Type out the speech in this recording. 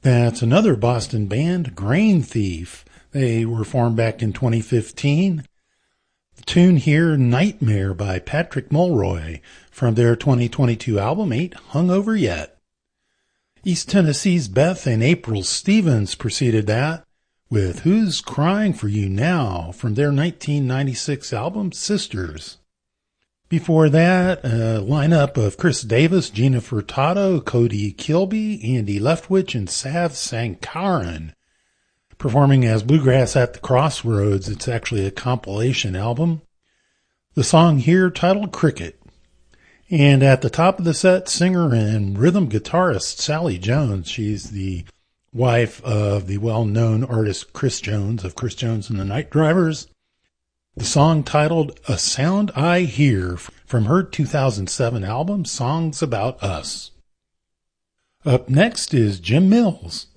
That's another Boston band, Grain Thief. They were formed back in 2015. The tune here, Nightmare by Patrick Mulroy, from their 2022 album, Ain't Hungover Yet. East Tennessee's Beth and April Stevens preceded that with Who's Crying for You Now, from their 1996 album, Sisters. Before that, a lineup of Chris Davis, Gina Furtado, Cody Kilby, Andy Leftwich, and Sav Sankaran, performing as Bluegrass at the Crossroads. It's actually a compilation album. The song here titled Cricket. And at the top of the set, singer and rhythm guitarist Sally Jones. She's the wife of the well-known artist Chris Jones of Chris Jones and the Night Drivers. The song titled A Sound I Hear from her 2007 album, Songs About Us. Up next is Jim Mills.